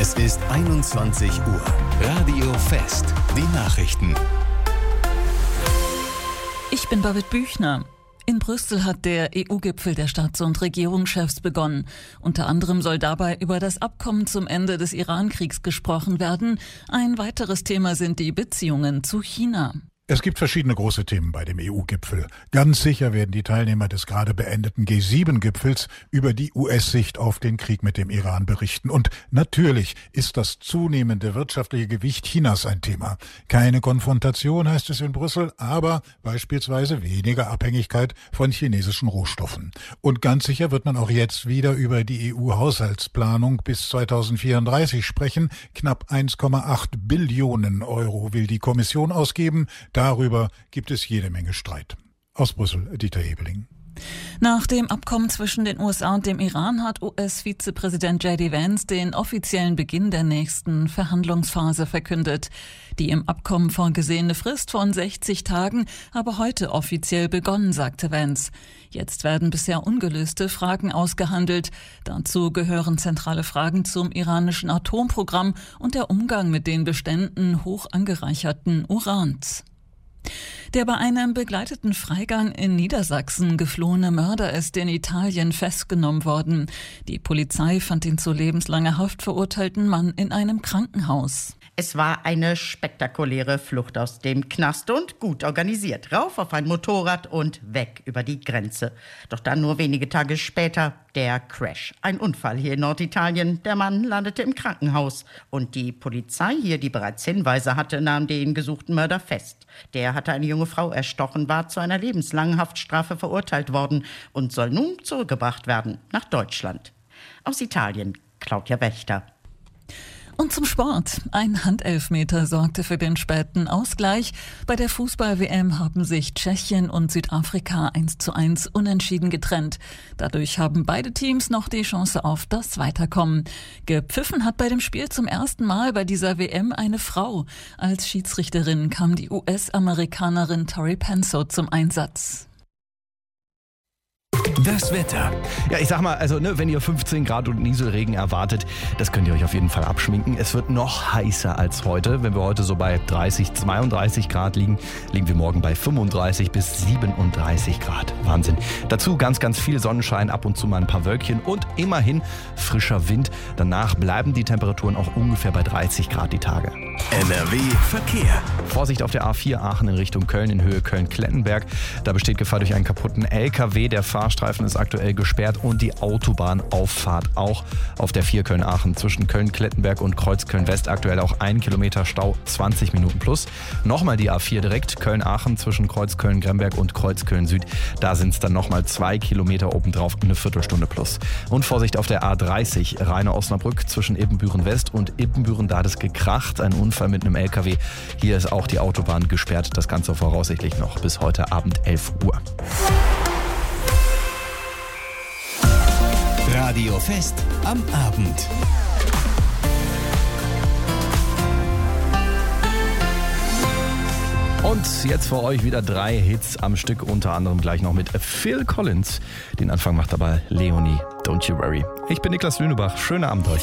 Es ist 21 Uhr. Radio Fest. Die Nachrichten. Ich bin Babette Büchner. In Brüssel hat der EU-Gipfel der Staats- und Regierungschefs begonnen. Unter anderem soll dabei über das Abkommen zum Ende des Iran-Kriegs gesprochen werden. Ein weiteres Thema sind die Beziehungen zu China. Es gibt verschiedene große Themen bei dem EU-Gipfel. Ganz sicher werden die Teilnehmer des gerade beendeten G7-Gipfels über die US-Sicht auf den Krieg mit dem Iran berichten. Und natürlich ist das zunehmende wirtschaftliche Gewicht Chinas ein Thema. Keine Konfrontation, heißt es in Brüssel, aber beispielsweise weniger Abhängigkeit von chinesischen Rohstoffen. Und ganz sicher wird man auch jetzt wieder über die EU-Haushaltsplanung bis 2034 sprechen. Knapp 1,8 Billionen Euro will die Kommission ausgeben. Darüber gibt es jede Menge Streit. Aus Brüssel, Dieter Hebeling. Nach dem Abkommen zwischen den USA und dem Iran hat US-Vizepräsident J.D. Vance den offiziellen Beginn der nächsten Verhandlungsphase verkündet. Die im Abkommen vorgesehene Frist von 60 Tagen habe heute offiziell begonnen, sagte Vance. Jetzt werden bisher ungelöste Fragen ausgehandelt. Dazu gehören zentrale Fragen zum iranischen Atomprogramm und der Umgang mit den Beständen hoch angereicherten Urans. Der bei einem begleiteten Freigang in Niedersachsen geflohene Mörder ist in Italien festgenommen worden. Die Polizei fand den zu lebenslanger Haft verurteilten Mann in einem Krankenhaus. Es war eine spektakuläre Flucht aus dem Knast und gut organisiert. Rauf auf ein Motorrad und weg über die Grenze. Doch dann nur wenige Tage später der Crash. Ein Unfall hier in Norditalien. Der Mann landete im Krankenhaus. Und die Polizei hier, die bereits Hinweise hatte, nahm den gesuchten Mörder fest. Der hatte eine junge Frau erstochen, war zu einer lebenslangen Haftstrafe verurteilt worden und soll nun zurückgebracht werden nach Deutschland. Aus Italien, Claudia Wächter. Und zum Sport. Ein Handelfmeter sorgte für den späten Ausgleich. Bei der Fußball-WM haben sich Tschechien und Südafrika 1:1 unentschieden getrennt. Dadurch haben beide Teams noch die Chance auf das Weiterkommen. Gepfiffen hat bei dem Spiel zum ersten Mal bei dieser WM eine Frau. Als Schiedsrichterin kam die US-Amerikanerin Tori Penso zum Einsatz. Das Wetter. Ja, ich sag mal, wenn ihr 15 Grad und Nieselregen erwartet, das könnt ihr euch auf jeden Fall abschminken. Es wird noch heißer als heute. Wenn wir heute so bei 30, 32 Grad liegen wir morgen bei 35 bis 37 Grad. Wahnsinn. Dazu ganz, ganz viel Sonnenschein, ab und zu mal ein paar Wölkchen und immerhin frischer Wind. Danach bleiben die Temperaturen auch ungefähr bei 30 Grad die Tage. NRW Verkehr. Vorsicht auf der A4 Aachen in Richtung Köln in Höhe Köln-Klettenberg. Da besteht Gefahr durch einen kaputten LKW. Der Fahrstreifen ist aktuell gesperrt und die Autobahnauffahrt auch auf der 4 Köln-Aachen zwischen Köln-Klettenberg und Kreuzköln-West. Aktuell auch 1 Kilometer Stau, 20 Minuten plus. Nochmal die A4 direkt Köln-Aachen zwischen Kreuzköln-Gremberg und Kreuzköln-Süd. Da sind es dann nochmal 2 Kilometer obendrauf, eine Viertelstunde plus. Und Vorsicht auf der A30 Rheine-Osnabrück zwischen Ibbenbüren-West und Ibbenbüren. Da hat es gekracht, ein Unfall mit einem LKW. Hier ist auch die Autobahn gesperrt. Das Ganze voraussichtlich noch bis heute Abend 11 Uhr. Radio Fest am Abend. Und jetzt für euch wieder 3 Hits am Stück, unter anderem gleich noch mit Phil Collins. Den Anfang macht dabei Leonie, Don't You Worry. Ich bin Niklas Lünebach, schönen Abend euch.